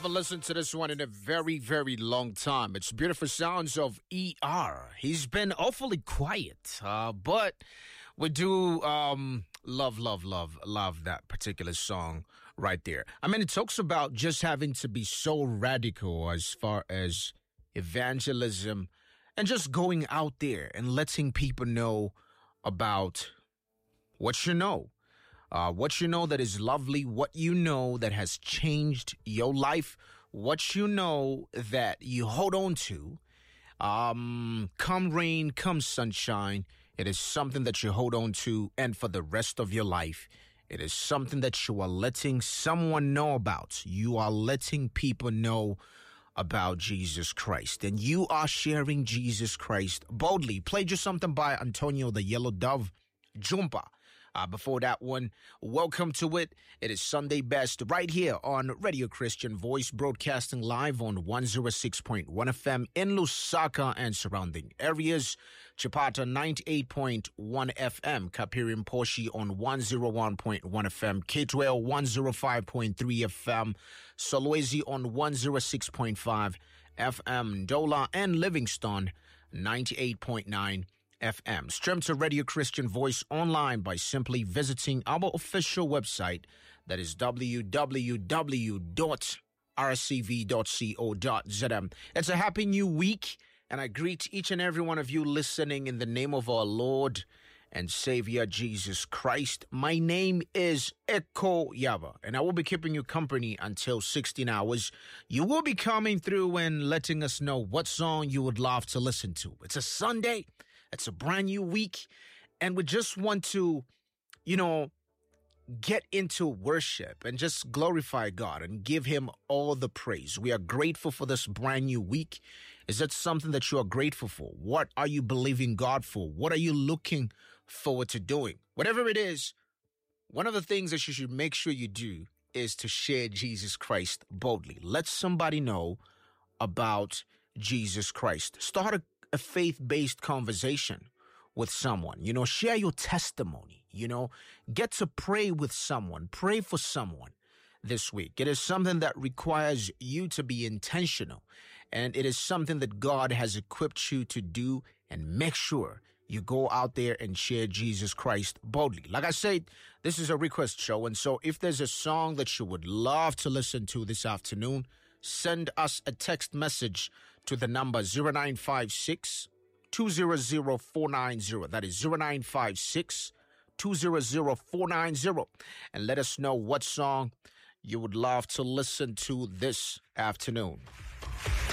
haven't listened to this one in a very, very long time. It's beautiful sounds of ER. He's been awfully quiet, but we do love that particular song right there. I mean, it talks about just having to be so radical as far as evangelism and just going out there and letting people know about what you know. What you know that is lovely, what you know that has changed your life, what you know that you hold on to. Come rain, come sunshine, it is something that you hold on to, and for the rest of your life, it is something that you are letting someone know about. You are letting people know about Jesus Christ, and you are sharing Jesus Christ boldly. Played you something by Antonio the Yellow Dove, Jumpa. Before that one, welcome to it. It is Sunday Best right here on Radio Christian Voice, broadcasting live on 106.1 FM in Lusaka and surrounding areas. Chipata 98.1 FM, Kapirian Poshi on 101.1 FM, K12 105.3 FM, Solwezi on 106.5 FM, Ndola and Livingstone 98.9 FM. Stream to Radio Christian Voice online by simply visiting our official website, that is www.rcv.co.zm. It's a happy new week, and I greet each and every one of you listening in the name of our Lord and Savior Jesus Christ. My name is Eko Yaba, and I will be keeping you company until 16 hours. You will be coming through and letting us know what song you would love to listen to. It's a Sunday. It's a brand new week, and we just want to, get into worship and just glorify God and give him all the praise. We are grateful for this brand new week. Is that something that you are grateful for? What are you believing God for? What are you looking forward to doing? Whatever it is, one of the things that you should make sure you do is to share Jesus Christ boldly. Let somebody know about Jesus Christ. Start a faith-based conversation with someone, share your testimony, get to pray with someone, pray for someone this week. It is something that requires you to be intentional, and it is something that God has equipped you to do, and make sure you go out there and share Jesus Christ boldly. Like I said, this is a request show, and so if there's a song that you would love to listen to this afternoon, send us a text message to the number 0956 200 490. That is 0956 200 490. And let us know what song you would love to listen to this afternoon.